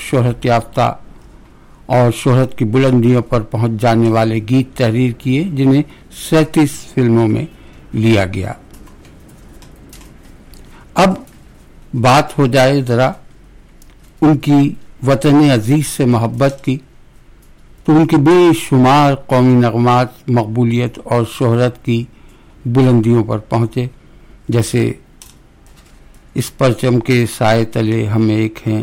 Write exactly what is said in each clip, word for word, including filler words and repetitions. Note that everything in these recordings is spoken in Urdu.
شہرت یافتہ اور شہرت کی بلندیوں پر پہنچ جانے والے گیت تحریر کیے جنہیں سینتیس فلموں میں لیا گیا۔ اب بات ہو جائے ذرا ان کی وطن عزیز سے محبت کی، تو ان کے بے شمار قومی نغمات مقبولیت اور شہرت کی بلندیوں پر پہنچے، جیسے اس پرچم کے سائے تلے ہم ایک ہیں،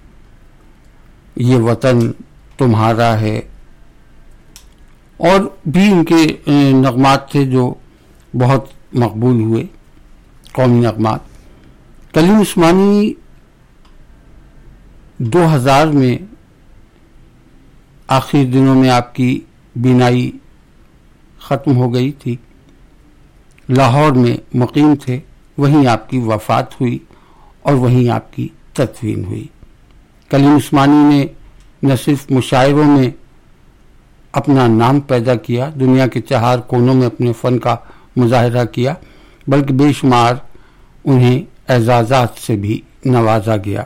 یہ وطن تمہارا ہے، اور بھی ان کے نغمات تھے جو بہت مقبول ہوئے قومی نغمات۔ کلیم عثمانی دو ہزار میں آخری دنوں میں آپ کی بینائی ختم ہو گئی تھی، لاہور میں مقیم تھے، وہیں آپ کی وفات ہوئی اور وہیں آپ کی تدفین ہوئی۔ کلیم عثمانی نے نہ صرف مشاعروں میں اپنا نام پیدا کیا، دنیا کے چہار کونوں میں اپنے فن کا مظاہرہ کیا، بلکہ بے شمار انہیں اعزازات سے بھی نوازا گیا۔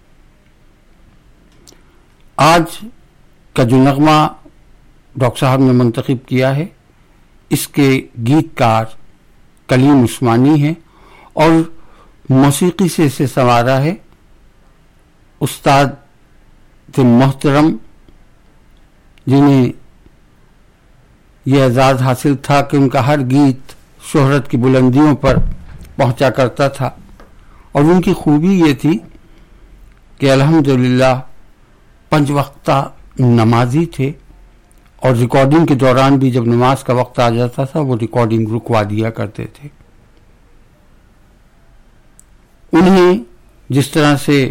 آج کا جو نغمہ ڈاکٹر صاحب نے منتخب کیا ہے، اس کے گیت کار کلیم عثمانی ہیں اور موسیقی سے اسے سنوارا ہے استاد محترم، جنہیں یہ اعزاز حاصل تھا کہ ان کا ہر گیت شہرت کی بلندیوں پر پہنچا کرتا تھا، اور ان کی خوبی یہ تھی کہ الحمدللہ پنج وقتہ نمازی تھے، اور ریکارڈنگ کے دوران بھی جب نماز کا وقت آ جاتا تھا وہ ریکارڈنگ رکوا دیا کرتے تھے۔ انہیں جس طرح سے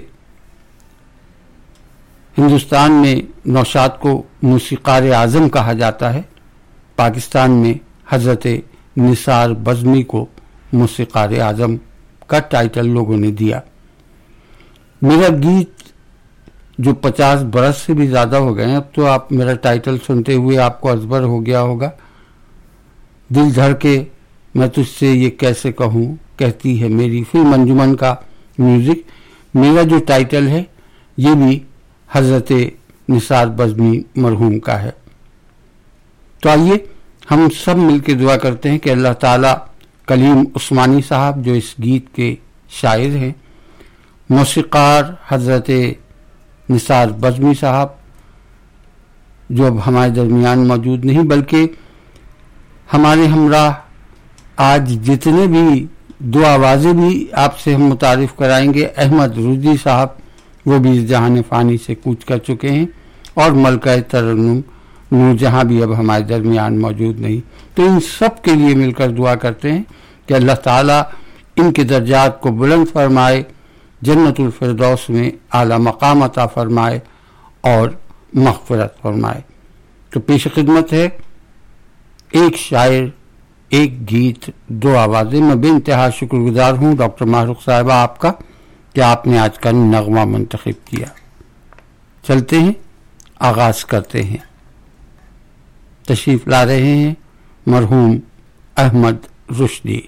ہندوستان میں نوشاد کو موسیقار اعظم کہا جاتا ہے، پاکستان میں حضرت نثار بزمی کو موسیقار اعظم کا ٹائٹل لوگوں نے دیا۔ میرا گیت جو پچاس برس سے بھی زیادہ ہو گئے ہیں، اب تو آپ میرا ٹائٹل سنتے ہوئے آپ کو ازبر ہو گیا ہوگا، دل دھڑ کے میں تجھ سے یہ کیسے کہوں، کہتی ہے میری فلم انجمن کا میوزک۔ میرا جو ٹائٹل ہے یہ بھی حضرت نثار بزمی مرحوم کا ہے۔ تو آئیے ہم سب مل کے دعا کرتے ہیں کہ اللہ تعالیٰ کلیم عثمانی صاحب جو اس گیت کے شاعر ہیں، موسیقار حضرت نثار بزمی صاحب جو اب ہمارے درمیان موجود نہیں، بلکہ ہمارے ہمراہ آج جتنے بھی دو آوازیں بھی آپ سے ہم متعارف کرائیں گے، احمد رشدی صاحب وہ بھی اس جہان فانی سے کوچ کر چکے ہیں، اور ملکہ ترنم نور جہاں بھی اب ہمارے درمیان موجود نہیں۔ تو ان سب کے لیے مل کر دعا کرتے ہیں کہ اللہ تعالیٰ ان کے درجات کو بلند فرمائے، جنت الفردوس میں اعلیٰ مقام عطا فرمائے اور مغفرت فرمائے۔ تو پیش خدمت ہے ایک شاعر، ایک گیت، دو آوازیں۔ میں بے انتہا شکر گزار ہوں ڈاکٹر ماہرخ صاحبہ آپ کا کہ آپ نے آج کا نغمہ منتخب کیا۔ چلتے ہیں، آغاز کرتے ہیں۔ تشریف لا رہے ہیں مرحوم احمد رشدی۔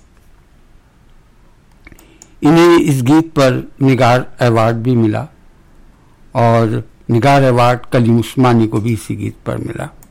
انہیں اس گیت پر نگار ایوارڈ بھی ملا، اور نگار ایوارڈ کلیم عثمانی کو بھی اسی گیت پر ملا۔